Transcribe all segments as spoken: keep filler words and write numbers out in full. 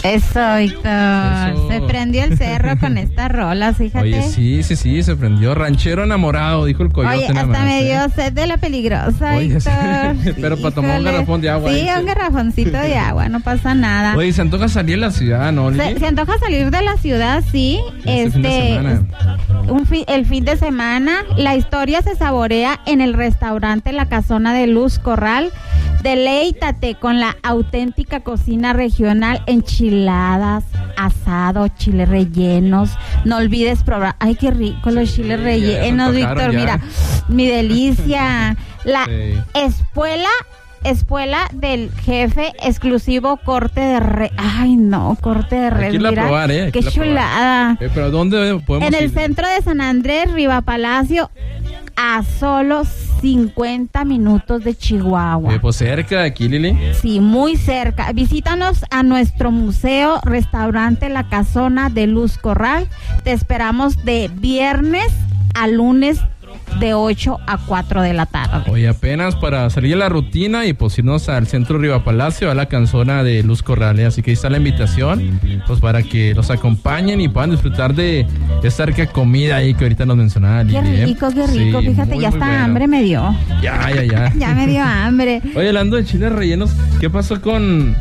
Eso, Víctor. Eso. Se prendió el cerro con esta rola, fíjate. Oye, sí, sí, sí, se prendió. Ranchero enamorado, dijo el coyote. Oye, hasta más, me dio ¿eh? sed de la peligrosa, Oye, Víctor. sí. Pero para tomar un garrafón de agua. Sí, ¿eh? un garrafoncito de agua, no pasa nada. Oye, se antoja salir de la ciudad, ¿no, Lili? Se, se antoja salir de la ciudad, sí. Este, este fin de semana. Un fi, el fin de semana. La historia se saborea en el restaurante La Casona de Luz Corral. Deleítate con la auténtica cocina regional, enchiladas, asado, chiles rellenos. No olvides probar. Ay, qué rico los sí, chiles rellenos, Víctor. Ya. Mira, mi delicia. La sí. espuela, espuela del jefe, exclusivo corte de res. Ay, no, corte de res. Mira, probar, ¿eh? Qué chulada. Eh, pero ¿dónde podemos En el ir? centro de San Andrés, Riva Palacio, a solo cincuenta minutos de Chihuahua. Eh, pues cerca de aquí, Lili. Sí, muy cerca. Visítanos a nuestro museo, restaurante La Casona de Luz Corral. Te esperamos de viernes a lunes de ocho a cuatro de la tarde. Oye, apenas para salir de la rutina y pues irnos al centro Riva Palacio, a la Casona de Luz Corral, ¿eh? Así que ahí está la invitación, pues para que los acompañen y puedan disfrutar de esta rica comida ahí que ahorita nos mencionaba Lili. Qué rico, qué rico, sí, fíjate, muy, ya hasta bueno. Hambre me dio. Ya, ya, ya. Ya me dio hambre. Oye, hablando de chiles rellenos, ¿qué pasó con...?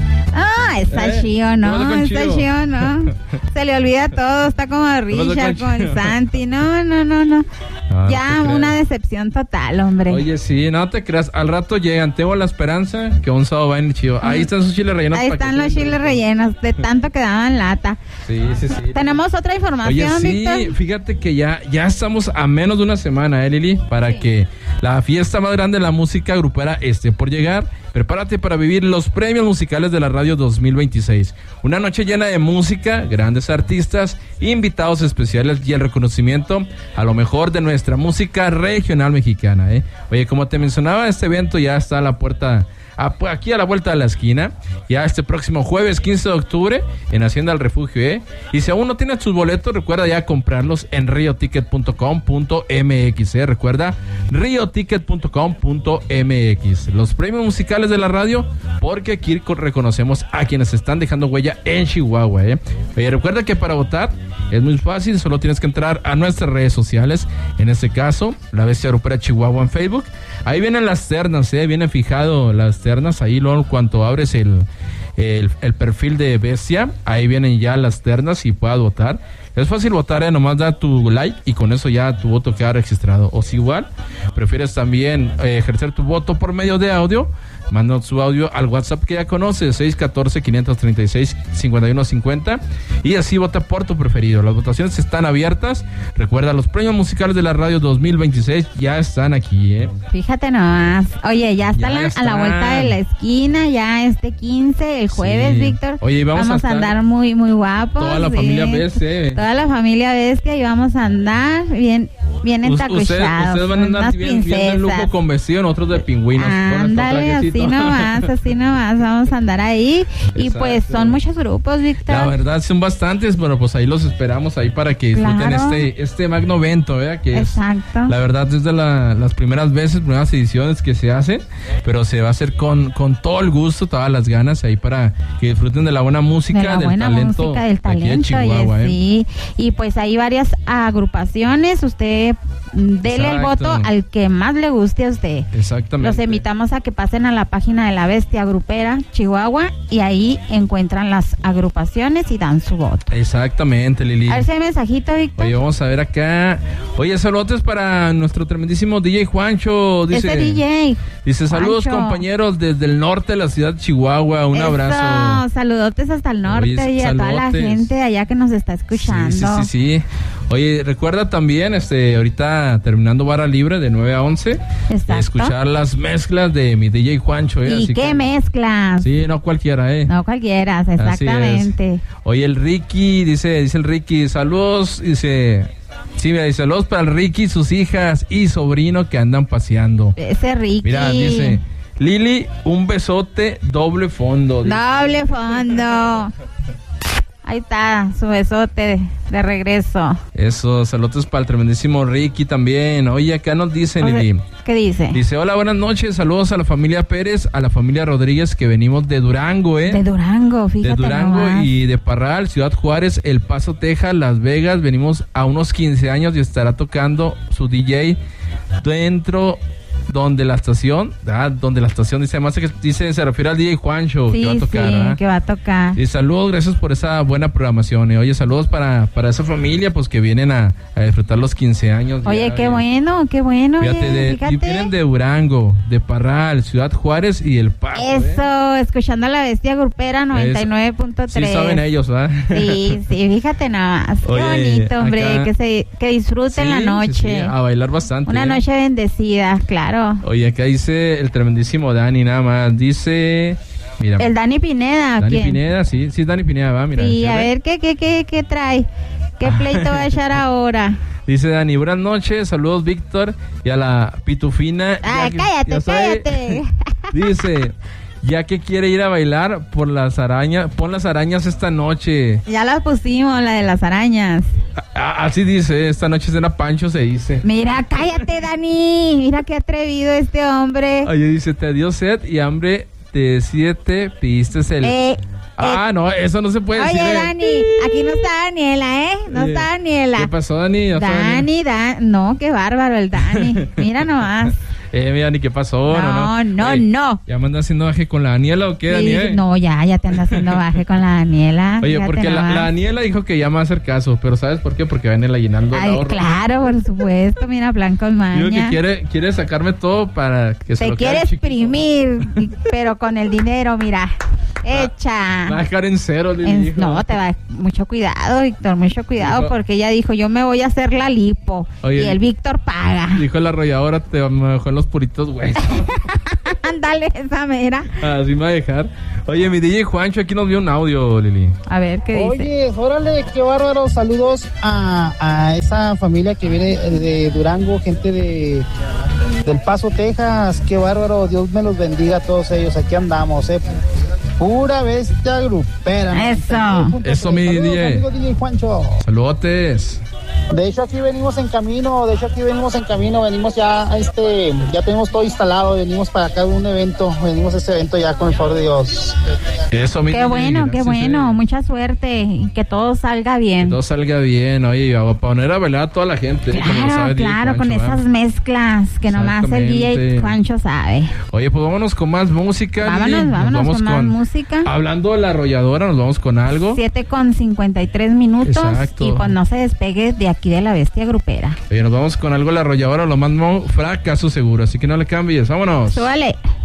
Ah, está ¿Eh? chido, ¿no? Está chido? chido, ¿no? Se le olvida todo, está como Richard con, con Santi. No, no, no, no. Ah, ya no una decepción total, hombre. Oye, sí, no te creas. Al rato llegan. Tengo la esperanza que un sábado va en el chido. Ahí están sus chiles rellenos. Ahí están los chiles rellenos, de tanto que daban lata. Sí, sí, sí. Tenemos otra información, Oye, sí, Víctor. Fíjate que ya, ya estamos a menos de una semana, ¿eh, Lili? Para sí. que la fiesta más grande de la música grupera esté por llegar. Prepárate para vivir los premios musicales de la radio dos mil veintiséis. Una noche llena de música, grandes artistas, invitados especiales y el reconocimiento a lo mejor de nuestra música regional mexicana, ¿eh? Oye, como te mencionaba, este evento ya está a la puerta... aquí a la vuelta de la esquina, ya este próximo jueves quince de octubre en Hacienda El Refugio, ¿eh? Y si aún no tienes tus boletos, recuerda ya comprarlos en rio ticket punto com punto m x, ¿eh? Recuerda, rio ticket punto com punto m x. Los premios musicales de la radio, porque aquí reconocemos a quienes están dejando huella en Chihuahua, ¿eh? Oye, recuerda que para votar es muy fácil, solo tienes que entrar a nuestras redes sociales, en este caso, La Bestia Grupera Chihuahua en Facebook. Ahí vienen las ternas, ¿eh? Vienen fijado las ternas, ahí luego cuando abres el, el, el perfil de Bestia, ahí vienen ya las ternas y puedas votar. Es fácil votar, ¿eh? Nomás da tu like y con eso ya tu voto queda registrado. O si igual prefieres también eh, ejercer tu voto por medio de audio, manda su audio al WhatsApp que ya conoces, seis uno cuatro, cinco tres seis, cinco uno cinco cero, y así vota por tu preferido. Las votaciones están abiertas. Recuerda, los premios musicales de la radio dos mil veintiséis ya están aquí, ¿eh? Fíjate nomás. Oye, ya está, ya la, a la vuelta de la esquina, ya este quince, el jueves, sí. Víctor. Oye, vamos, vamos a, a andar muy, muy guapos. Toda la sí. familia Bestia. Toda la familia Bestia, y vamos a andar bien, bien entacuchados. Ustedes, ustedes van a andar bien, bien de lujo con vestido, nosotros de pingüinos. Ándale, así nomás, así nomás, vamos a andar ahí. Exacto. Y pues son muchos grupos, Víctor. La verdad son bastantes, pero pues ahí los esperamos ahí para que disfruten claro. este este magno evento, ¿verdad? Que Exacto. Es, la verdad, desde la, las primeras veces, primeras ediciones que se hacen, pero se va a hacer con, con todo el gusto, todas las ganas ahí para que disfruten de la buena música, de la del buena talento, música, del talento, aquí en Chihuahua, y, ¿eh? sí. Y pues hay varias agrupaciones, usted dele el voto al que más le guste a usted. Exactamente. Los invitamos a que pasen a la página de La Bestia Grupera Chihuahua y ahí encuentran las agrupaciones y dan su voto. Exactamente, Lili. A ver si hay mensajito, Víctor. Oye, vamos a ver acá. Oye, saludos para nuestro tremendísimo D J Juancho. Dice, Ese D J. Dice, saludos Juancho. Compañeros desde el norte de la ciudad de Chihuahua. Un Eso, abrazo. Saludotes hasta el norte. Oye, y a toda la gente allá que nos está escuchando. Sí, sí, sí, sí. Oye, recuerda también, este, ahorita terminando Barra Libre de nueve a once, Exacto. escuchar las mezclas de mi D J Juancho. ¿Eh? ¿Y Así qué que, mezclas? Sí, no cualquiera, ¿eh? No cualquiera, exactamente. Oye, el Ricky, dice, dice el Ricky, saludos, dice... Sí, mira, dice, saludos para el Ricky, sus hijas y sobrino que andan paseando. Ese Ricky. Mira, dice, Lili, un besote doble fondo. Dice. Doble fondo. Ahí está, su besote de, de regreso. Eso, saludos para el tremendísimo Ricky también. Oye, acá nos dicen, Lili. ¿Qué dice? Dice, hola, buenas noches, saludos a la familia Pérez, a la familia Rodríguez, que venimos de Durango, ¿eh? De Durango, fíjate. De Durango nomás. Y de Parral, Ciudad Juárez, El Paso, Texas, Las Vegas. Venimos a unos quince años y estará tocando su D J dentro... donde la estación, ah, donde la estación dice, además que dice, se refiere al D J Juancho, sí, que va a tocar, sí, ¿ah? que va a tocar. Y saludos, gracias por esa buena programación. Y oye, saludos para, para esa familia, pues que vienen a, a disfrutar los quince años. Oye, ya, qué bien. bueno, qué bueno. Fíjate, oye, de, fíjate. vienen de Durango, de Parral, Ciudad Juárez y El Paso. Eso, ¿eh? Escuchando a la bestia grupera noventa y nueve punto tres. Sí saben ellos, ¿verdad? Sí, sí, fíjate nada más. Qué Oye, bonito, hombre, acá... que se que disfruten sí, la noche. Sí, sí, a bailar bastante. Una ¿eh? noche bendecida, claro. Oye, acá dice el tremendísimo Dani, nada más. Dice... Mira, el Dani Pineda, Dani ¿quién? Pineda, sí, sí, Dani Pineda, va, mira. Sí, a ve? ver, ¿qué, qué, qué, qué trae? ¿Qué pleito va a echar ahora? Dice Dani, buenas noches, saludos Víctor y a la Pitufina. Ay, ya, cállate, ya sabe, cállate. Dice, ya que quiere ir a bailar por las arañas, pon las arañas esta noche. Ya la pusimos, la de las arañas. A- a- así dice, esta noche es cena Pancho, se dice. Mira, cállate, Dani. Mira qué atrevido este hombre. Oye, dice, te dio sed y hambre de siete, pidiste el... Eh, ah, no, eso no se puede Oye, decir. eh. Dani, aquí no está Daniela, ¿eh? No Oye, está Daniela. ¿Qué pasó, Dani? Ya está Dani, Dan, no, qué bárbaro el Dani. Mira nomás. Eh, mira, Dani, ¿qué pasó? No, no, Oye, no. ¿Ya me anda haciendo baje con la Daniela o qué, Sí, Daniel? no, ya, ya te anda haciendo baje con la Daniela. Oye, fíjate porque la, nomás. la Daniela dijo que ya me va a hacer caso, pero ¿sabes por qué? Porque viene la llenando el Ay, ahorro. claro, por supuesto, mira, Blanco Digo que Maña. quiere, quiere sacarme todo para que se Te lo quede quiere chiquito. exprimir, y- pero con el dinero, mira, hecha. Va a dejar en cero, le En- dijo. no, te va, mucho cuidado, Víctor, mucho cuidado, Dijo- porque ella dijo, yo me voy a hacer la lipo, Oye, y el Víctor paga. Dijo la arrolladora, te me dejó en los puritos, güey. Ándale, esa mera. Así me va a dejar. Oye, mi D J Juancho aquí nos dio un audio, Lili. A ver, ¿qué dice? Oye, órale, qué bárbaro. Saludos a, a esa familia que viene de Durango, gente de del Paso, Texas. Qué bárbaro. Dios me los bendiga a todos ellos. Aquí andamos, eh. Pura bestia grupera. Eso. Eso, mi Saludos, D J. amigo D J Juancho. Saludotes. De hecho, aquí venimos en camino. De hecho, aquí venimos en camino. Venimos ya, este, ya tenemos todo instalado. Venimos para acá de un evento. Venimos a este evento ya con el favor de Dios. Eso, mi Qué D J, bueno, qué gracias, bueno, eh. mucha suerte y que todo salga Que bien. todo salga bien, oye, a poner a bailar a toda la gente. como lo Claro, sabe D J claro, con Juancho, esas ¿verdad? mezclas que nomás el D Exactamente. J Juancho sabe. Oye, pues vámonos con más música. Vámonos, Lili. Nos vámonos vamos con más música. Hablando de la arrolladora, nos vamos con algo. siete con cincuenta y tres minutos. Exacto. Y pues no se despegue de aquí de la bestia grupera. Oye, nos vamos con algo de la arrolladora, lo más no, fracaso seguro. Así que no le cambies, vámonos. Súbale.